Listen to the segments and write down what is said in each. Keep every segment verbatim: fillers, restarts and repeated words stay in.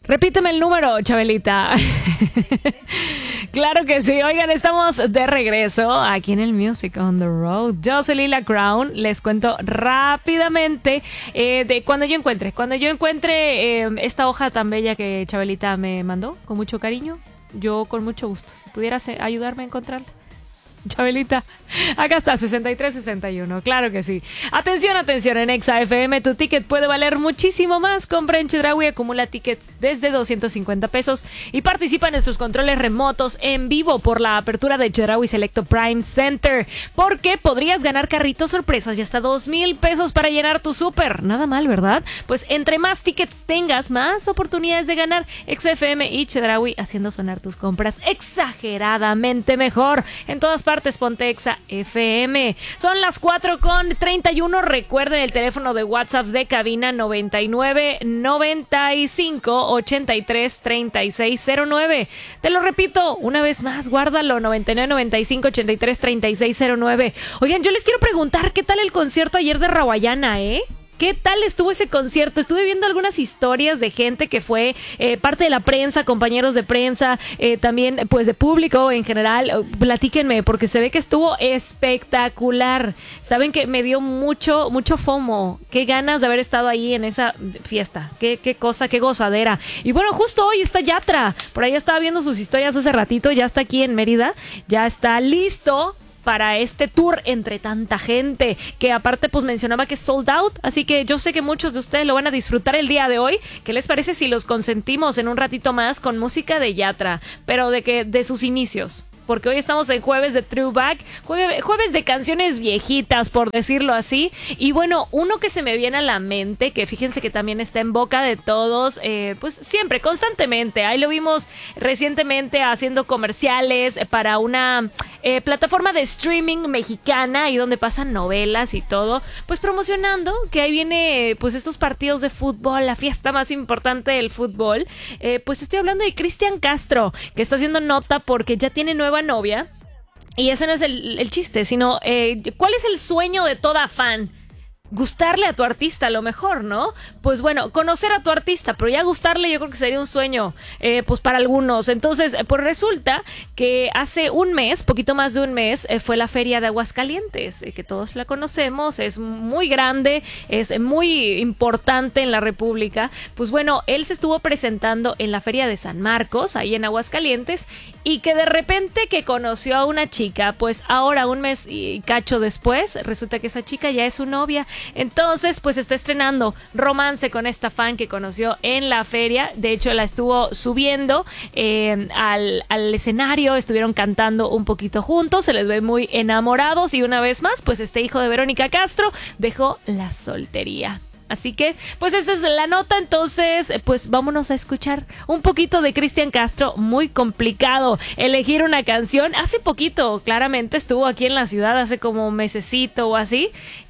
Repíteme el número, Chabelita. Claro que sí. Oigan, estamos de regreso aquí en el Music on the Road. Yo soy Lila Crown. Les cuento rápidamente eh, de cuando yo encuentre. Cuando yo encuentre eh, esta hoja tan bella que Chabelita me mandó, con mucho cariño, yo con mucho gusto. Si pudieras eh, ayudarme a encontrarla. Chabelita, acá está, sesenta y tres sesenta y uno, claro que sí. Atención, atención, en Exa F M tu ticket puede valer muchísimo más. Compra en Chedraui, acumula tickets desde doscientos cincuenta pesos y participa en nuestros controles remotos en vivo por la apertura de Chedraui Selecto Prime Center, porque podrías ganar carritos sorpresas y hasta dos mil pesos para llenar tu súper. Nada mal, ¿verdad? Pues entre más tickets tengas, más oportunidades de ganar. Exa F M y Chedraui haciendo sonar tus compras exageradamente mejor. En todas partes partes, ponte Exa F M. Son las cuatro con treinta y uno. Recuerden el teléfono de WhatsApp de cabina noventa y nueve, noventa y cinco, ochenta y tres, treinta y seis cero nueve. Te lo repito una vez más, guárdalo, noventa y nueve, noventa y cinco, ochenta y tres, treinta y seis cero nueve. Oigan, yo les quiero preguntar, ¿qué tal el concierto ayer de Rawayana, eh? ¿Qué tal estuvo ese concierto? Estuve viendo algunas historias de gente que fue eh, parte de la prensa, compañeros de prensa, eh, también pues de público en general. Platíquenme, porque se ve que estuvo espectacular. Saben que me dio mucho, mucho FOMO. Qué ganas de haber estado ahí en esa fiesta. Qué, qué cosa, qué gozadera. Y bueno, justo hoy está Yatra. Por ahí estaba viendo sus historias hace ratito. Ya está aquí en Mérida. Ya está listo para este tour entre tanta gente, que aparte pues mencionaba que es sold out, así que yo sé que muchos de ustedes lo van a disfrutar el día de hoy. ¿Qué les parece si los consentimos en un ratito más con música de Yatra, pero de que de sus inicios? Porque hoy estamos en jueves de Throwback, jueves, jueves de canciones viejitas, por decirlo así. Y bueno, uno que se me viene a la mente, que fíjense que también está en boca de todos, eh, pues siempre, constantemente. Ahí lo vimos recientemente haciendo comerciales para una eh, plataforma de streaming mexicana, y donde pasan novelas y todo, pues promocionando que ahí viene pues estos partidos de fútbol, la fiesta más importante del fútbol. Eh, pues estoy hablando de Cristian Castro, que está haciendo nota porque ya tiene nueva novia. Y ese no es el, el chiste, sino eh, ¿cuál es el sueño de toda fan? Gustarle a tu artista, a lo mejor, ¿no? Pues bueno, conocer a tu artista, pero ya gustarle yo creo que sería un sueño, eh, pues para algunos. Entonces, pues resulta que hace un mes, poquito más de un mes, eh, fue la Feria de Aguascalientes, eh, que todos la conocemos, es muy grande, es muy importante en la República. Pues bueno, él se estuvo presentando en la Feria de San Marcos, ahí en Aguascalientes, y que de repente que conoció a una chica, pues ahora un mes y cacho después, resulta que esa chica ya es su novia. Entonces, pues está estrenando romance con esta fan que conoció en la feria. De hecho, la estuvo subiendo eh, al, al escenario, estuvieron cantando un poquito juntos, se les ve muy enamorados, y una vez más, pues este hijo de Verónica Castro dejó la soltería. Así que, pues esa es la nota. Entonces, pues vámonos a escuchar un poquito de Cristian Castro. Muy complicado elegir una canción. Hace poquito, claramente, estuvo aquí en la ciudad, hace como un mesecito o así.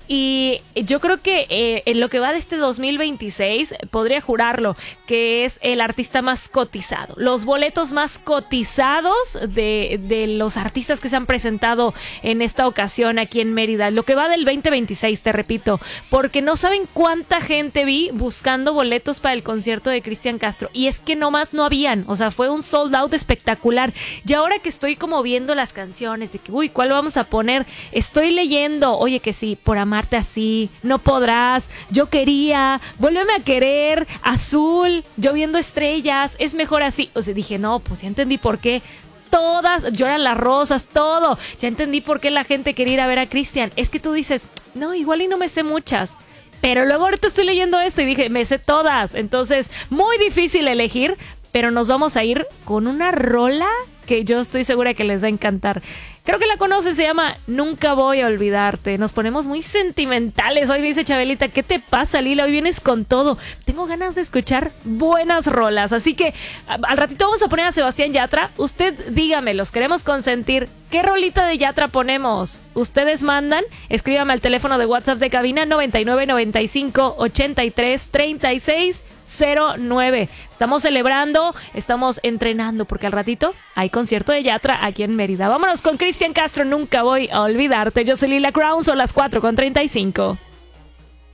Y yo creo que eh, en lo que va de este dos mil veintiséis, podría jurarlo, que es el artista más cotizado. Los boletos más cotizados de, de los artistas que se han presentado en esta ocasión aquí en Mérida. Lo que va del veinte veintiséis, te repito, porque no saben cuánta gente vi buscando boletos para el concierto de Cristian Castro. Y es que nomás no habían, o sea, fue un sold out espectacular. Y ahora que estoy como viendo las canciones, de que, uy, ¿cuál vamos a poner? Estoy leyendo, oye, que sí, por amar así, no podrás, yo quería, vuélveme a querer, azul, lloviendo estrellas, es mejor así. O sea, dije, no, pues ya entendí por qué. Todas, lloran las rosas, todo. Ya entendí por qué la gente quería ir a ver a Cristian. Es que tú dices, no, igual y no me sé muchas. Pero luego ahorita estoy leyendo esto y dije, me sé todas. Entonces, muy difícil elegir, pero nos vamos a ir con una rola que yo estoy segura que les va a encantar. Creo que la conoces, se llama Nunca Voy a Olvidarte. Nos ponemos muy sentimentales. Hoy me dice Chabelita, ¿qué te pasa, Lila? Hoy vienes con todo. Tengo ganas de escuchar buenas rolas. Así que al ratito vamos a poner a Sebastián Yatra. Usted dígame, los queremos consentir. ¿Qué rolita de Yatra ponemos? Ustedes mandan, escríbame al teléfono de WhatsApp de cabina noventa y nueve, noventa y cinco, ochenta y tres, treinta y seis cero nueve. Estamos celebrando, estamos entrenando, porque al ratito hay concierto de Yatra aquí en Mérida. Vámonos con Cristian Castro, Nunca Voy a Olvidarte. Yo soy Lila Crown, son las cuatro con treinta y cinco.